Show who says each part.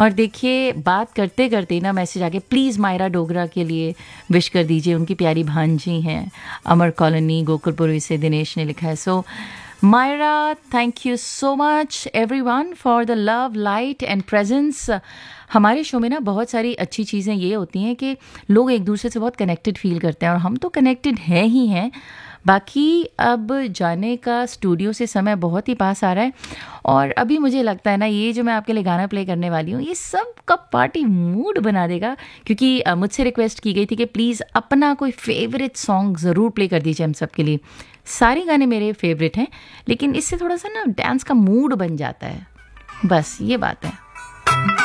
Speaker 1: और देखिए बात करते करते ना मैसेज आ गया, प्लीज़ मायरा डोगरा के लिए विश कर दीजिए, उनकी प्यारी भांजी हैं, अमर कॉलोनी गोकुलपुरी से दिनेश ने लिखा है। सो Myra, thank you so much everyone for the love, light and presence. हमारे शो में ना बहुत सारी अच्छी चीज़ें ये होती हैं कि लोग एक दूसरे से बहुत कनेक्टेड फील करते हैं, और हम तो कनेक्टेड हैं ही हैं। बाकी अब जाने का स्टूडियो से समय बहुत ही पास आ रहा है, और अभी मुझे लगता है ना ये जो मैं आपके लिए गाना प्ले करने वाली हूँ ये सब का पार्टी मूड बना देगा, क्योंकि मुझसे रिक्वेस्ट की गई थी कि प्लीज़ अपना कोई फेवरेट सॉन्ग ज़रूर प्ले कर दीजिए हम सब के लिए। सारे गाने मेरे फेवरेट हैं, लेकिन इससे थोड़ा सा ना डांस का मूड बन जाता है, बस ये बात है।